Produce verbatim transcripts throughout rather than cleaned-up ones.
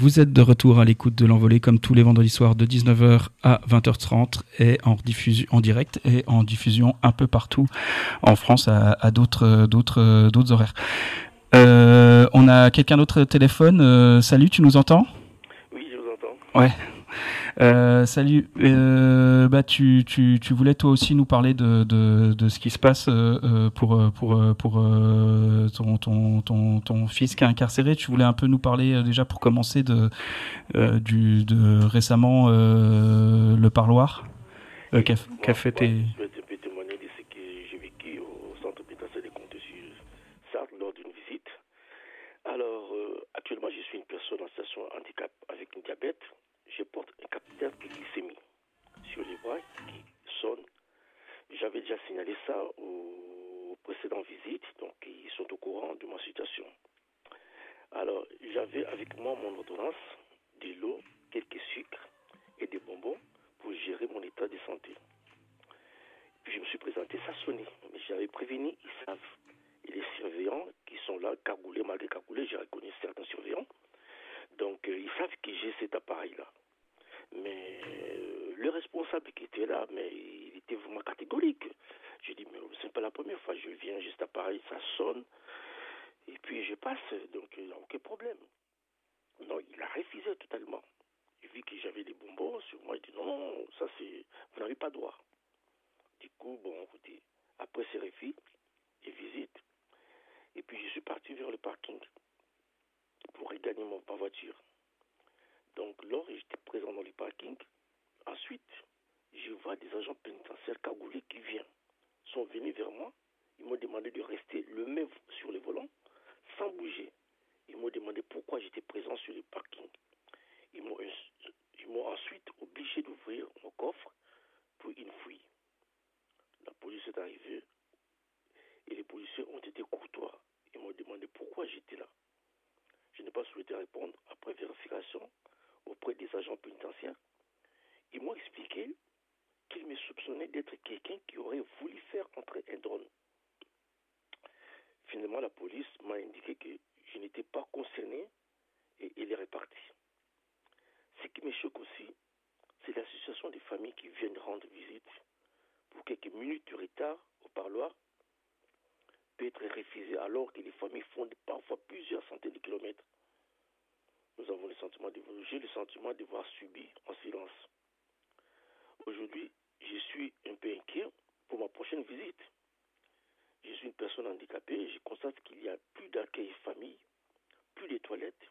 Vous êtes de retour à l'écoute de l'Envolée comme tous les vendredis soirs de dix-neuf heures à vingt heures trente et en, diffusion, en direct et en diffusion un peu partout en France à, à d'autres, d'autres, d'autres horaires. Euh, on a quelqu'un d'autre au téléphone. Euh, salut, tu nous entends ? Oui, je vous entends. Ouais. Euh, salut. Euh, bah, tu, tu, tu voulais toi aussi nous parler de, de, de ce qui se passe euh, pour, pour, pour euh, ton, ton, ton, ton fils qui est incarcéré. Tu voulais un peu nous parler euh, déjà pour commencer de, euh, du, de récemment euh, le parloir euh, qu'a, qu'a fait tes... Je vais un peu témoigner de ce que j'ai vécu au centre pénitentiaire de Comté-sur Sarthe lors d'une visite. Alors, euh, actuellement, je suis une personne en situation de handicap avec un diabète. Je porte un capital de glycémie sur les bras qui sonne. J'avais déjà signalé ça aux précédentes visites, donc ils sont au courant de ma situation. Alors, j'avais avec moi mon ordonnance, de l'eau, quelques sucres et des bonbons pour gérer mon état de santé. Puis je me suis présenté, ça sonnait, mais j'avais prévenu, ils savent. Et les surveillants qui sont là, cagoulés, malgré cagoulés, j'ai reconnu certains surveillants. Donc, euh, ils savent que j'ai cet appareil-là. Mais euh, le responsable qui était là, mais il était vraiment catégorique. Je dis, mais c'est pas la première fois, je viens, j'ai cet appareil, ça sonne, et puis je passe, donc il n'y a aucun problème. Non, il a refusé totalement. Il vit que j'avais des bonbons sur moi, il dit, non, non, ça c'est, vous n'avez pas droit. Du coup, bon, écoutez, après ces refus et visites, et puis je suis parti vers le parking pour regagner mon, ma voiture. Donc, lors j'étais présent dans le parking, ensuite, je vois des agents pénitentiaires cagoulés qui viennent, sont venus vers moi. Ils m'ont demandé de rester le même sur le volant, sans bouger. Ils m'ont demandé pourquoi j'étais présent sur le parking. Ils m'ont, ils m'ont ensuite obligé d'ouvrir mon coffre pour une fouille. La police est arrivée et les policiers ont été courtois. Ils m'ont demandé pourquoi j'étais là. Je n'ai pas souhaité répondre. Après vérification auprès des agents pénitentiaires, ils m'ont expliqué qu'ils me soupçonnaient d'être quelqu'un qui aurait voulu faire entrer un drone. Finalement, la police m'a indiqué que je n'étais pas concerné et il est reparti. Ce qui me choque aussi, c'est la situation des familles qui viennent rendre visite. Pour quelques minutes de retard au parloir, peut être refusé alors que les familles font parfois plusieurs centaines de kilomètres. Nous avons le sentiment de, j'ai le sentiment d'avoir subi en silence. Aujourd'hui, je suis un peu inquiet pour ma prochaine visite. Je suis une personne handicapée et je constate qu'il y a plus d'accueil famille, plus de toilettes,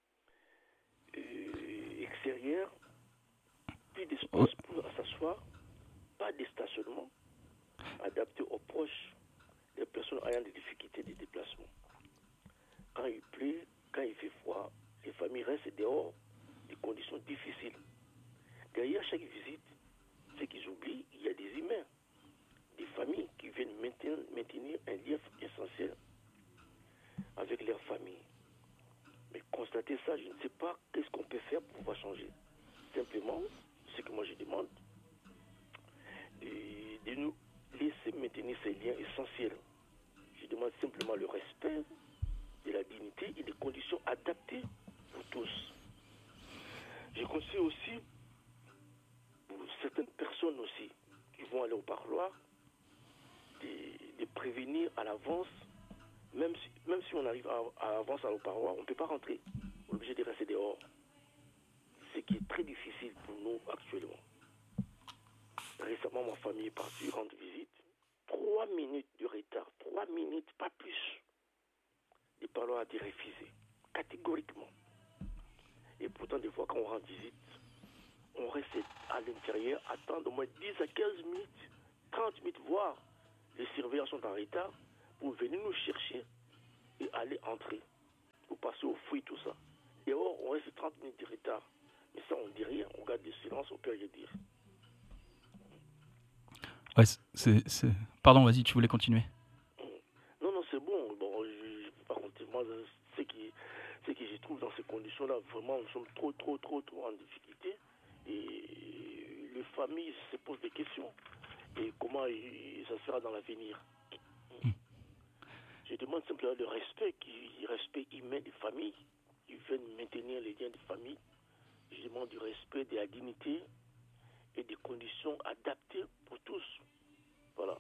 euh, extérieures, plus d'espace pour s'asseoir, pas de stationnement adapté aux proches des personnes ayant des difficultés de déplacement. Quand il pleut, quand il fait froid, les familles restent dehors, des conditions difficiles. Derrière chaque visite, ce qu'ils oublient, il y a des humains, des familles qui viennent maintenir, maintenir un lien essentiel avec leur famille. Mais constater ça, je ne sais pas qu'est-ce qu'on peut faire pour pouvoir changer. Simplement, ce que moi je demande, de, de nous laisser maintenir ces liens essentiels. Je demande simplement le respect de la dignité et des conditions adaptées pour tous. Je conseille aussi, pour certaines personnes aussi, qui vont aller au parloir, de, de prévenir à l'avance, même si, même si on arrive à, à l'avance au parloir, on ne peut pas rentrer. On est obligé de rester dehors. Ce qui est très difficile pour nous actuellement. Récemment, ma famille est partie rendre visite. Trois minutes de retard, trois minutes, pas plus. Le parloir a été refusé, catégoriquement. Et pourtant, des fois, quand on rend visite, on reste à l'intérieur, attendre au moins dix à quinze minutes, trente minutes, voire les surveillants sont en retard pour venir nous chercher et aller entrer, pour passer au fouilles, tout ça. Dehors, on reste trente minutes de retard. Mais ça, on ne dit rien, on garde le silence, on peut rien dire. Ouais, c'est, c'est... Pardon, vas-y, tu voulais continuer. Non, non, c'est bon. Bon, je ne peux pas compter. Moi, ce qui, ce que je trouve dans ces conditions-là, vraiment, nous sommes trop, trop, trop, trop en difficulté. Et les familles se posent des questions. Et comment ça sera dans l'avenir. Je demande simplement le respect, le respect humain des familles. ils veulent maintenir les liens de famille. Je demande du respect, de la dignité et des conditions adaptées pour tous. Voilà.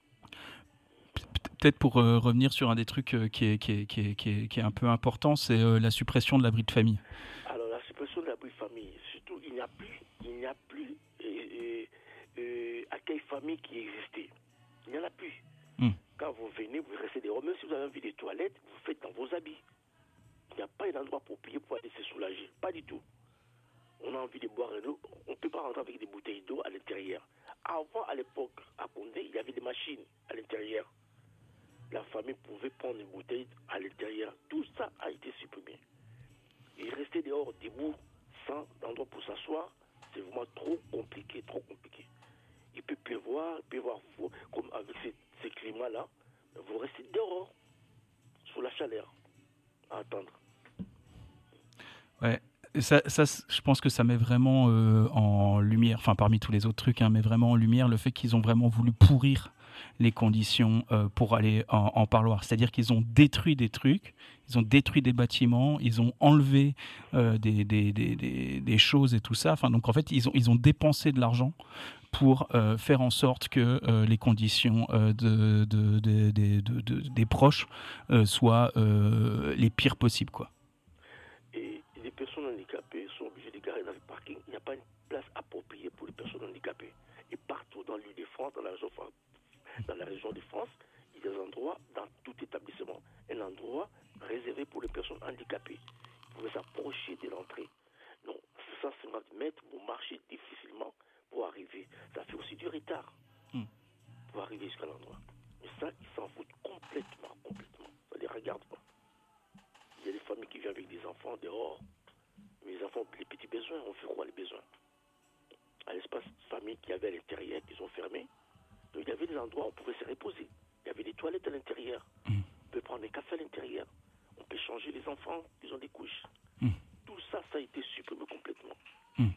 Peut-être pour euh, revenir sur un des trucs euh, qui, est, qui, est, qui, est, qui, est, qui est un peu important, c'est euh, la suppression de l'abri de famille. Alors la suppression de l'abri de famille, surtout il n'y a plus, il n'y a plus euh, euh, accueil famille qui existait. Il n'y en a plus. Mm. Quand vous venez, vous restez dehors. Même si vous avez envie des toilettes, vous faites dans vos habits. Il n'y a pas un endroit approprié pour aller se soulager. Pas du tout. On a envie de boire de l'eau. On ne peut pas rentrer avec des bouteilles d'eau à l'intérieur. Avant, à l'époque, à Condé, il y avait des machines à l'intérieur. La famille pouvait prendre une bouteille à l'intérieur. Tout ça a été supprimé. Et rester dehors, debout, sans endroit pour s'asseoir, c'est vraiment trop compliqué, trop compliqué. Il peut pleuvoir, il peut avoir froid, comme avec ces, ces climats-là. Vous restez dehors, sous la chaleur, à attendre. Ouais. Ça, ça, je pense que ça met vraiment euh, en lumière, enfin parmi tous les autres trucs, hein, mais vraiment en lumière le fait qu'ils ont vraiment voulu pourrir les conditions euh, pour aller en, en parloir. C'est-à-dire qu'ils ont détruit des trucs, ils ont détruit des bâtiments, ils ont enlevé euh, des, des, des, des, des choses et tout ça. Enfin, donc en fait, ils ont, ils ont dépensé de l'argent pour euh, faire en sorte que euh, les conditions euh, de, de, de, de, de, de, des proches euh, soient euh, les pires possibles, quoi. Les personnes handicapées sont obligées de garer dans le parking. Il n'y a pas une place appropriée pour les personnes handicapées. Et partout dans l'île de France, dans la région, dans la région de France, il y a des endroits dans tout établissement. Un endroit réservé pour les personnes handicapées. Vous pouvez s'approcher de l'entrée. Donc, cent cinquante mètres, vous marchez difficilement pour arriver. Ça fait aussi du retard mm. pour arriver jusqu'à l'endroit. Mais ça, ils s'en foutent complètement, complètement. Ça ne les regarde pas. Il y a des familles qui vivent avec des enfants dehors. Les enfants ont les petits besoins, on fait quoi les besoins? À l'espace famille qu'il y avait à l'intérieur, qu'ils ont fermé, donc il y avait des endroits où on pouvait se reposer. Il y avait des toilettes à l'intérieur. Mm. On peut prendre des cafés à l'intérieur. On peut changer les enfants, ils ont des couches. Mm. Tout ça, ça a été supprimé complètement. Mm.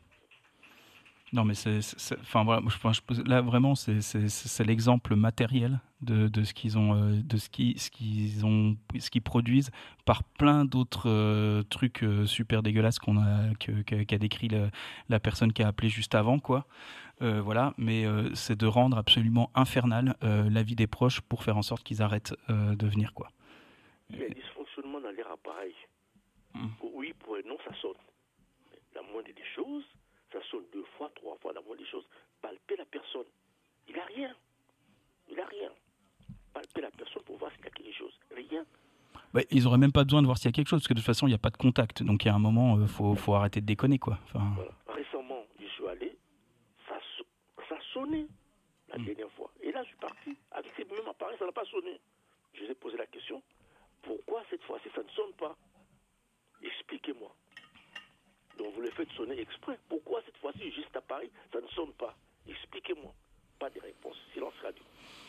Non, mais c'est, c'est, enfin voilà, je pense là vraiment c'est, c'est, c'est l'exemple matériel de, de ce qu'ils ont, de ce qui, ce qu'ils ont, ce qu'ils produisent par plein d'autres euh, trucs euh, super dégueulasses qu'on a, que, que, qu'a décrit la, la personne qui a appelé juste avant, quoi. Euh, voilà, mais euh, c'est de rendre absolument infernal euh, la vie des proches pour faire en sorte qu'ils arrêtent euh, de venir, quoi. Il y a un dysfonctionnement dans les appareils. Mm. Pour oui, pour un non, ça sonne. La moindre des choses. Ça sonne deux fois, trois fois, la moindre des choses. Palper la personne. Il n'a rien. Il n'a rien. Palper la personne pour voir s'il y a quelque chose. Rien. Bah, ils n'auraient même pas besoin de voir s'il y a quelque chose, parce que de toute façon, il n'y a pas de contact. Donc, il y a un moment, il euh, faut, faut arrêter de déconner, quoi. Enfin... Voilà. Récemment, je suis allé, ça, so- ça sonnait la mmh. dernière fois. Et là, je suis parti. Avec ces mêmes appareils, ça n'a pas sonné. Je vous ai posé la question. Pourquoi cette fois-ci, ça ne sonne pas? Expliquez-moi. Donc vous le faites sonner exprès. Pourquoi cette fois-ci, juste à Paris, ça ne sonne pas? Expliquez-moi. Pas de réponse. Silence radio.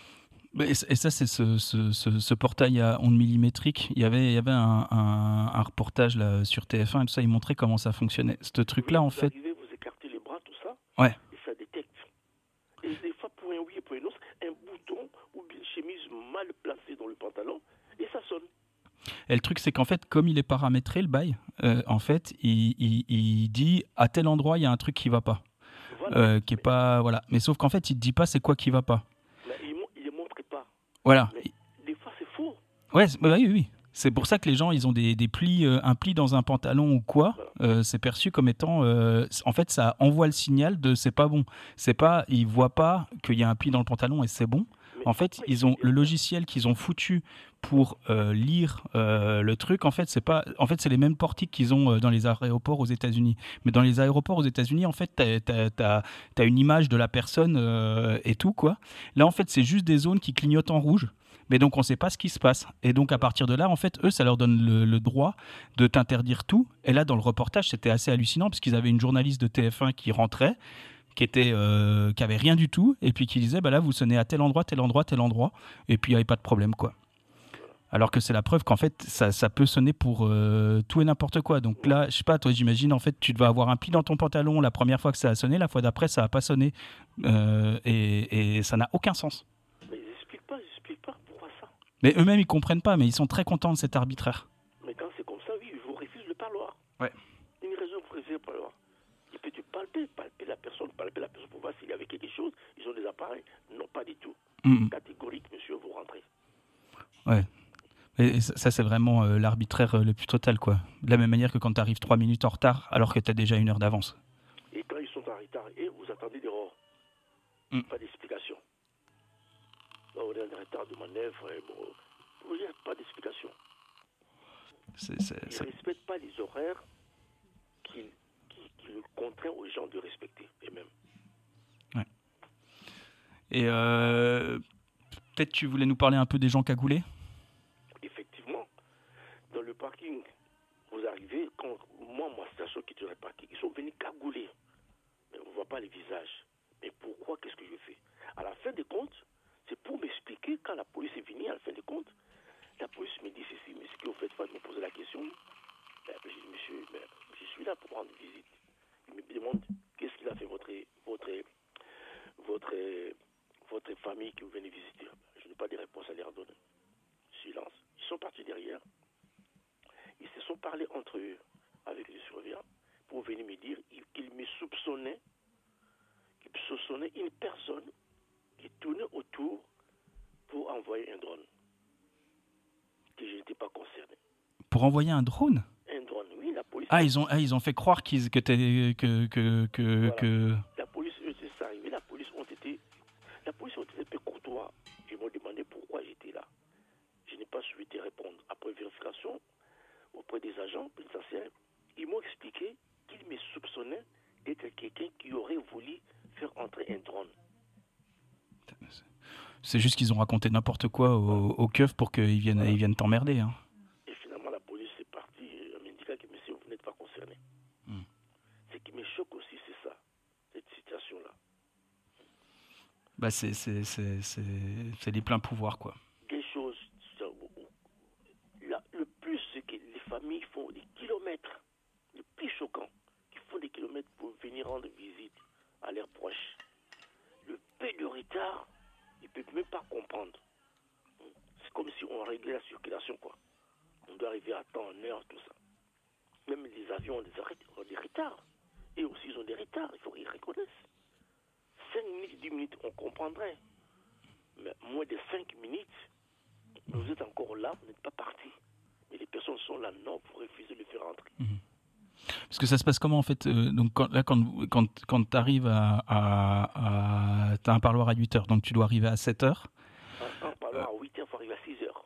Et ça, c'est ce, ce, ce, ce portail à ondes millimétriques. Il y avait, il y avait un, un, un reportage là, sur T F un et tout ça. Il montrait comment ça fonctionnait. Ce truc-là, vous en fait... Arrivez, vous écartez les bras, tout ça. Ouais. Et ça détecte. Et des fois, pour un oui et pour un non, un bouton ou une chemise mal placée dans le pantalon, et ça sonne. Et le truc, c'est qu'en fait, comme il est paramétré, le bail, euh, en fait, il, il, il dit à tel endroit, il y a un truc qui va pas. Voilà. Euh, qui est mais, pas, voilà. Mais sauf qu'en fait, il te dit pas c'est quoi qui va pas. Mais il ne le montre pas. Voilà. Mais des fois, c'est faux. Ouais, bah oui, oui. C'est pour ça que les gens, ils ont des, des plis, euh, un pli dans un pantalon ou quoi. Voilà. Euh, c'est perçu comme étant, euh, en fait, ça envoie le signal de c'est pas bon. C'est pas, ils voient pas qu'il y a un pli dans le pantalon et c'est bon. Mais en fait, ils ont le logiciel qu'ils ont foutu pour euh, lire euh, le truc. En fait, c'est pas, en fait, c'est les mêmes portiques qu'ils ont euh, dans les aéroports aux États-Unis. Mais dans les aéroports aux États-Unis, en fait, t'as, t'as, t'as, t'as une image de la personne euh, et tout quoi. Là, en fait, c'est juste des zones qui clignotent en rouge. Mais donc, on ne sait pas ce qui se passe. Et donc, à partir de là, en fait, eux, ça leur donne le, le droit de t'interdire tout. Et là, dans le reportage, c'était assez hallucinant parce qu'ils avaient une journaliste de T F un qui rentrait, qui était, euh, qui avait rien du tout, et puis qui disait, bah là, vous sonnez à tel endroit, tel endroit, tel endroit, et puis il n'y avait pas de problème, quoi. Alors que c'est la preuve qu'en fait, ça, ça peut sonner pour euh, tout et n'importe quoi. Donc là, je sais pas, toi, j'imagine, en fait, tu devais avoir un pli dans ton pantalon la première fois que ça a sonné, la fois d'après, ça n'a pas sonné, euh, et, et ça n'a aucun sens. Mais ils n'expliquent pas, ils n'expliquent pas pourquoi ça. Mais eux-mêmes, ils comprennent pas, mais ils sont très contents de cet arbitraire. Mais quand c'est comme ça, oui, ils vous refuse le parloir. Ouais. Une raison, vous refusez le parloir. Il peut te palper, palper la personne, palper la personne pour voir s'il y avait quelque chose. Ils ont des appareils. Non, pas du tout. Mmh. Catégorique, monsieur, vous rentrez. Ouais. Et ça, c'est vraiment euh, l'arbitraire euh, le plus total, quoi. De la même manière que quand tu arrives trois minutes en retard, alors que tu as déjà une heure d'avance. Et quand ils sont en retard, et vous attendez dehors. Mm. Pas d'explication. Là, on est en retard de manœuvre, et bon, il n'y a pas d'explication. C'est, c'est, ils c'est... ne respectent pas les horaires qui, qui, qui le contraignent aux gens de respecter, eux-mêmes. Ouais. Et euh, peut-être tu voulais nous parler un peu des gens cagoulés ? Effectivement, dans le parking, vous arrivez, quand moi, ma station qui est dans le parking, ils sont venus cagouler. Mais on ne voit pas les visages. Mais pourquoi, qu'est-ce que je fais ? À la fin des comptes, c'est pour m'expliquer, quand la police est venue, à la fin des comptes, la police me dit ceci, mais ce que vous faites, il me pose la question. Ben, je dis, monsieur, ben, je suis là pour rendre visite. Il me demande, qu'est-ce qu'il a fait votre, votre, votre, votre famille que vous venez visiter ? Je n'ai pas de réponse à leur donner. Silence. Ils sont partis derrière. Ils se sont parlé entre eux avec les surveillants pour venir me dire qu'ils me soupçonnaient, qu'ils soupçonnaient une personne qui tournait autour pour envoyer un drone. Que je n'étais pas concerné. Pour envoyer un drone ? Un drone, oui, la police. Ah, ils ont, ah, ils ont fait croire qu'ils, que t'es, que, que, que, Voilà. que... La police, eux, c'est arrivé. La police ont été, la police ont été un peu courtois. Ils m'ont demandé pourquoi j'étais là. Je n'ai pas souhaité répondre. Après vérification auprès des agents pénitentiaires, ils m'ont expliqué qu'ils me soupçonnaient d'être quelqu'un qui aurait voulu faire entrer un drone. C'est juste qu'ils ont raconté n'importe quoi au, au keuf pour qu'ils viennent, voilà. ils viennent t'emmerder. Hein. Et finalement, la police est partie en m'indiquant que monsieur, vous n'êtes pas concerné. Mm. Ce qui me choque aussi, c'est ça, cette situation-là. Bah c'est, c'est, c'est, c'est, c'est les pleins pouvoirs, quoi. Des choses, là, le plus, c'est que les familles font des kilomètres, le plus choquant, qu'ils font des kilomètres pour venir rendre visite à leurs proches. Le peu de retard, ils ne peuvent même pas comprendre. C'est comme si on réglait la circulation, quoi. On doit arriver à temps, en heure, tout ça. Même les avions ont des, ont des retards. Et aussi, ils ont des retards, il faut qu'ils reconnaissent. cinq minutes, dix minutes, on comprendrait. Mais moins de cinq minutes, vous êtes encore là, vous n'êtes pas parti. Mais les personnes sont là, non, vous refusez de le faire entrer. Mmh. Parce que ça se passe comment, en fait euh, donc quand, là, quand, quand, quand tu arrives à... à, à tu as un parloir à huit heures, donc tu dois arriver à sept heures. Un, un parloir euh, à huit heures, il faut arriver à six heures.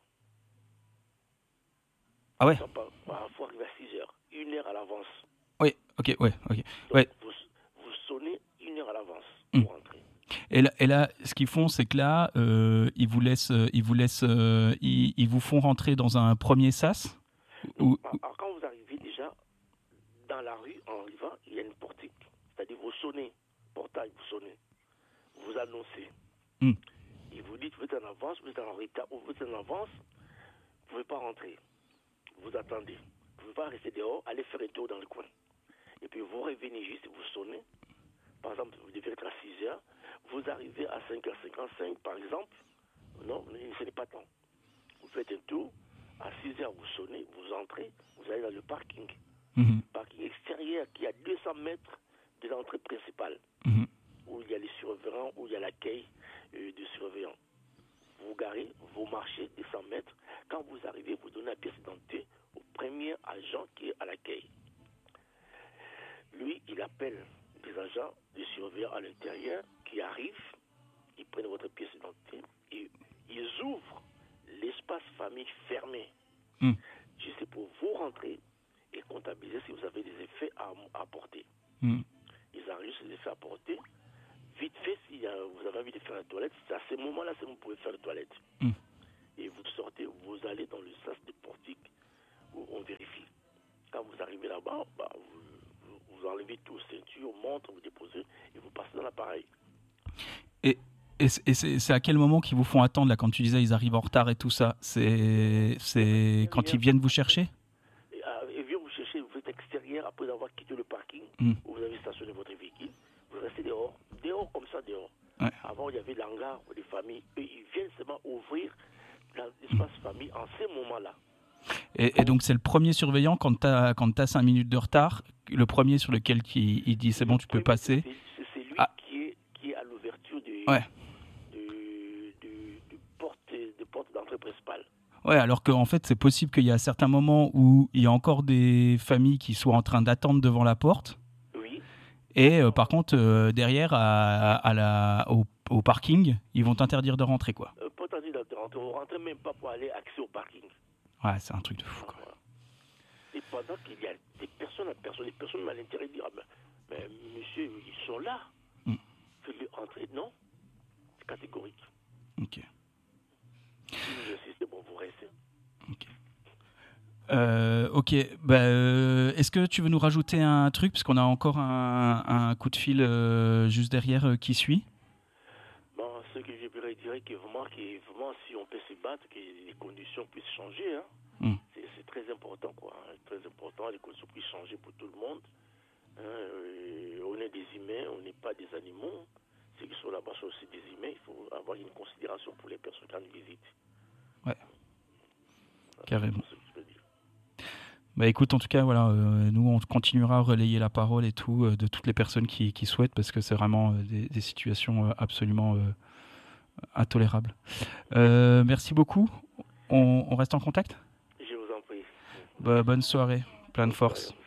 Ah ouais? Il faut arriver à six heures, une heure à l'avance. Oui, ok, ouais, ok. Donc, ouais. Vous, vous sonnez une heure à l'avance mmh. pour entrer. Et là, et là, ce qu'ils font, c'est que là, euh, ils vous laissent, ils vous laissent, euh, ils, ils vous font rentrer dans un premier sas. Donc, ou... alors, quand vous arrivez déjà dans la rue, en arrivant, il y a une portique. C'est-à-dire, vous sonnez, portail, vous sonnez, vous annoncez. Mm. Et vous dites, vous êtes en avance, vous êtes en retard, vous êtes en avance, vous ne pouvez pas rentrer. Vous attendez. Vous ne pouvez pas rester dehors, aller faire un tour dans le coin. Et puis, vous revenez juste, vous sonnez. Par exemple, vous devez être à six heures. Vous arrivez à cinq heures cinquante-cinq, par exemple. Non, ce n'est pas temps. Vous faites un tour. À six heures, vous sonnez, vous entrez, vous allez dans le parking. Mm-hmm. Parking extérieur qui est à deux cents mètres de l'entrée principale. Mm-hmm. Où il y a les surveillants, où il y a l'accueil euh, des surveillants. Vous garez, vous marchez deux cents mètres. Quand vous arrivez, vous donnez la pièce d'identité au premier agent qui est à l'accueil. Lui, il appelle des agents, des surveillants à l'intérieur qui arrivent, ils prennent votre pièce d'identité et ils ouvrent l'espace famille fermé. Mm. Juste pour vous rentrer et comptabiliser si vous avez des effets à, à apporter. Mm. Ils enregistrent les effets à apporter. Vite fait, si y a, vous avez envie de faire la toilette, c'est à ce moment-là que vous pouvez faire la toilette. Mm. Et vous sortez, vous allez dans le sas de portique où on vérifie. Quand vous arrivez là-bas, bah, vous, vous, vous enlevez tout, ceinture, montre, vous déposez et vous passez dans l'appareil. Et, et, c'est, et c'est, c'est à quel moment qu'ils vous font attendre là, quand tu disais ils arrivent en retard et tout ça? C'est, c'est quand ils viennent vous chercher? et, euh, Ils viennent vous chercher, vous êtes extérieur après avoir quitté le parking, mm. où vous avez stationné votre véhicule. Vous restez dehors, dehors comme ça, dehors. Ouais. Avant, il y avait l'hangar des familles. Eux, ils viennent seulement ouvrir l'espace mm. famille en ce moment-là. Et, et donc c'est le premier surveillant quand tu as quand t'as cinq minutes de retard, le premier sur lequel qui, il dit c'est bon, tu peux passer. C'est, c'est lui ah. qui, est, qui est à l'ouverture de, ouais. de, de, de, porte, de porte d'entrée principale. Ouais, alors qu'en fait c'est possible qu'il y a certains moments où il y a encore des familles qui soient en train d'attendre devant la porte. Oui. Et euh, par contre euh, derrière à, à la, au, au parking, ils vont t'interdire de rentrer quoi. Euh, pas t'interdire de rentrer, on ne rentre même pas pour aller accès au parking. Ouais, c'est un truc de fou quoi. Et pendant qu'il y a des personnes, personnes, des personnes à l'intérieur disent ah ben, mais monsieur, ils sont là. Mm. Faites-le entrer. Non, c'est catégorique. Ok. Si vous insistez, bon, vous restez. Ok. Euh, ok. Bah, euh, est-ce que tu veux nous rajouter un truc parce qu'on a encore un, un coup de fil euh, juste derrière euh, qui suit. Bon, ce que je pourrais dire, que vraiment, que vraiment, si on peut se battre, que les conditions puissent changer. Hein. Mm. C'est, c'est très important, quoi. Hein. Très important, les conditions puissent changer pour tout le monde. Hein. Euh, on est des humains, on n'est pas des animaux. Ceux qui sont là-bas sont aussi des humains. Il faut avoir une considération pour les personnes qui nous visitent. Ouais. Voilà, carrément. Bah écoute, en tout cas, voilà, euh, nous on continuera à relayer la parole et tout euh, de toutes les personnes qui, qui souhaitent parce que c'est vraiment euh, des, des situations euh, absolument euh, intolérables. Euh, merci beaucoup. On, on reste en contact ? Je vous en prie. Bah, bonne soirée, plein de force.